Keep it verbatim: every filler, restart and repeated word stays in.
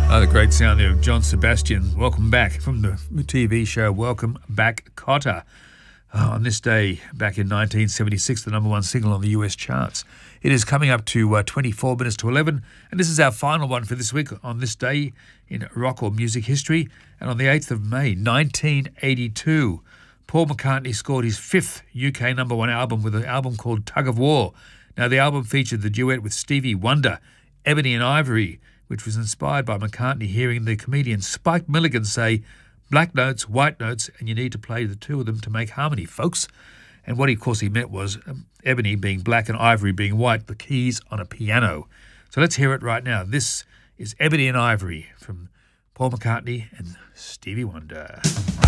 Oh, the great sound there of John Sebastian. Welcome back from the T V show Welcome Back, Kotter. Oh, on this day, back in nineteen seventy-six, the number one single on the U S charts. It is coming up to uh, twenty-four minutes to eleven, and this is our final one for this week on this day in rock or music history. And on the eighth of May, nineteen eighty-two, Paul McCartney scored his fifth U K number one album with an album called Tug of War. Now, the album featured the duet with Stevie Wonder, Ebony and Ivory, which was inspired by McCartney hearing the comedian Spike Milligan say, "Black notes, white notes, and you need to play the two of them to make harmony, folks." And what, he, of course, he meant was um, Ebony being black and Ivory being white, the keys on a piano. So let's hear it right now. This is Ebony and Ivory from Paul McCartney and Stevie Wonder.